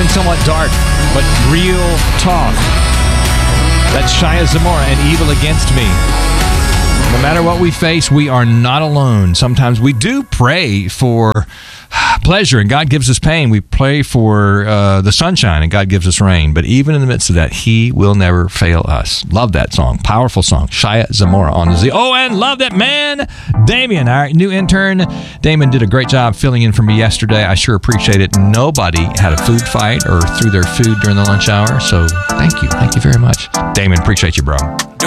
something somewhat dark, but real talk. That's Shia Zamora and Evil Against Me. No matter what we face, we are not alone. Sometimes we do pray for pleasure, and God gives us pain. We pray for the sunshine, and God gives us rain. But even in the midst of that, He will never fail us. Love that song. Powerful song. Shia Zamora on the Z. Oh, and love that man, Damien, our new intern. Damon did a great job filling in for me yesterday. I sure appreciate it. Nobody had a food fight or threw their food during the lunch hour. So thank you. Thank you very much. Damon, appreciate you, bro.